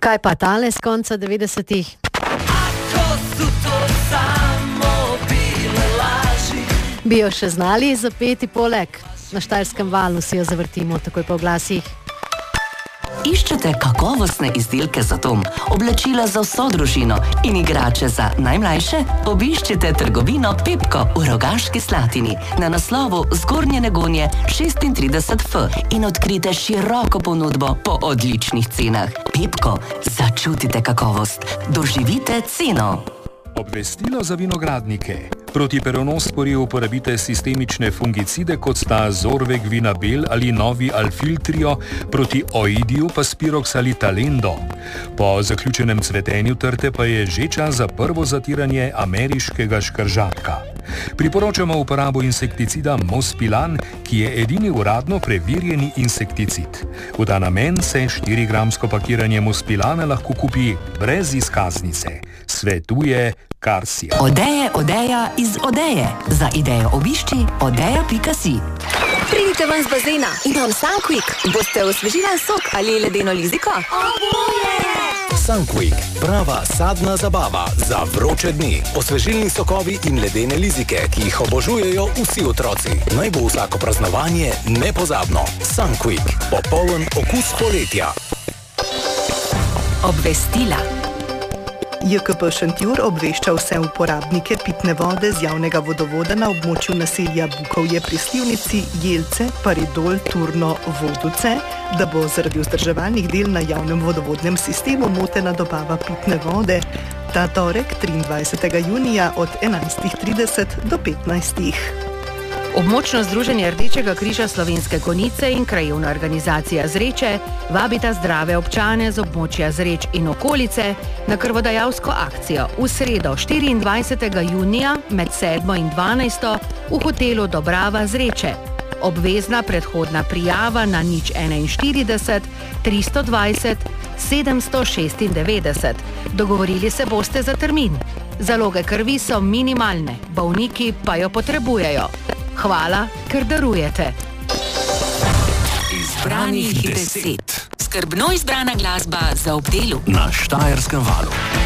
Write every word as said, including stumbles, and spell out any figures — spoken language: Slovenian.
Kaj pa tale z konca devetdesetih? Bi jo še znali zapeti poleg? Na Štajerskem valu si jo zavrtimo takoj po glasih. Iščete kakovostne izdelke za dom, oblačila za vso družino in igrače za najmlajše? Obiščite trgovino Pepko v Rogaški Slatini na naslovu Zgornje Negonje šestintrideset F in odkrite široko ponudbo po odličnih cenah. Pepko, začutite kakovost, doživite ceno. Obvestilo za vinogradnike. Proti peronospori uporabite sistemične fungicide, kot sta Zorvec Vinabel ali novi Alfiltrio, proti oidiju pa Spirox ali Talendo. Po zaključenem cvetenju trte pa je že čas za prvo zatiranje ameriškega škržatka. Priporočamo uporabo insekticida Mospilan, ki je edini uradno preverjeni insekticid. V ta namen se štirigramsko pakiranje Mospilana lahko kupi brez izkaznice. Svetuje Karsija. Odeje, odeja iz Odeje. Za idejo obišči odeja pika si. Pridite ven z bazena, imam Sunquick. Boste osvežila sok ali ledeno liziko? Oboje! Sunquick, prava sadna zabava za vroče dni. Osvežilni sokovi in ledene lizike, ki jih obožujejo vsi otroci. Naj bo vsako praznovanje nepozabno. Sunquick, popoln okus poletja. Obvestila. J K P Šentjur obvešča vse uporabnike pitne vode z javnega vodovoda na območju naselja Bukovje pri Slivnici, Jelce, Paridol, Turno, Vodovce, da bo zaradi vzdrževalnih del na javnem vodovodnem sistemu motena dobava pitne vode ta torek, triindvajsetega junija od enajstih trideset do petnajstih. Območno združenje Rdečega križa Slovenske Konjice in krajevna organizacija Zreče vabita zdrave občane z območja Zreč in okolice na krvodajalsko akcijo v sredo štiriindvajsetega junija med sedmo in dvanajsto v hotelu Dobrava Zreče. Obvezna predhodna prijava na nič enainštirideset tristo dvajset sedemsto šestindevetdeset. Dogovorili se boste za termin. Zaloge krvi so minimalne, bolniki pa jo potrebujejo. Hvala, ker darujete. Izbranih deset. Skrbno izbrana glasba za ob delu na Štajerskem valu.